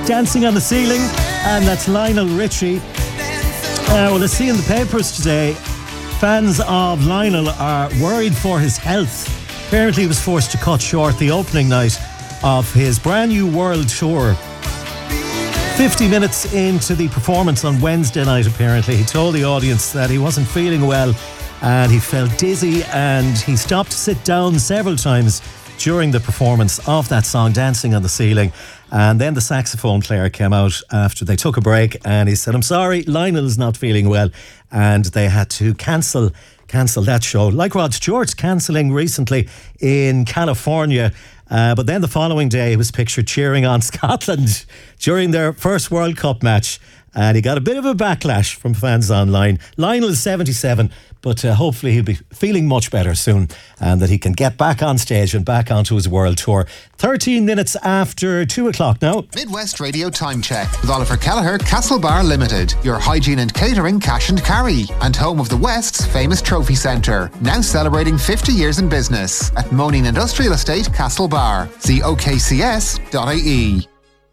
Dancing on the Ceiling, and that's Lionel Richie. Well, let's see in the papers today, fans of Lionel are worried for his health. Apparently he was forced to cut short the opening night of his brand new world tour. 50 minutes into the performance on Wednesday night, apparently, he told the audience that he wasn't feeling well and he felt dizzy, and he stopped to sit down several times during the performance of that song, Dancing on the Ceiling. And then the saxophone player came out after they took a break and he said, "I'm sorry, Lionel's not feeling well," and they had to cancel that show. Like Rod Stewart's cancelling recently in California. But then the following day he was pictured cheering on Scotland during their first World Cup match, and he got a bit of a backlash from fans online. Lionel is 77, but hopefully he'll be feeling much better soon and that he can get back on stage and back onto his world tour. 13 minutes after 2 o'clock now. Midwest Radio Time Check with Oliver Kelleher, Castlebar Limited, your hygiene and catering cash and carry, and home of the West's famous trophy centre, now celebrating 50 years in business at Moaning Industrial Estate, Castlebar. See okcs.ie.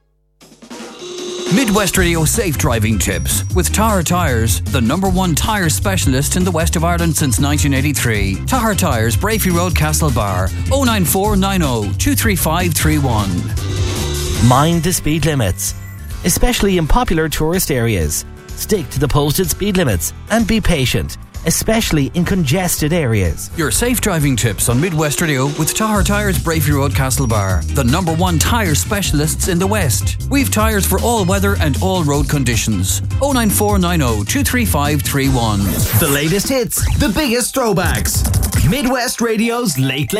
Midwest Radio Safe Driving Tips with Tahar Tyres, the #1 tyre specialist in the west of Ireland since 1983. Tahar Tyres, Brafey Road, Castlebar, 09490 23531. Mind the speed limits, especially in popular tourist areas. Stick to the posted speed limits and be patient, especially in congested areas. Your safe driving tips on Midwest Radio with Tahar Tyres, Brafey Road, Castlebar, the #1 tyre specialists in the West. We've tyres for all weather and all road conditions. 09490 23531. The latest hits, the biggest throwbacks. Midwest Radio's Late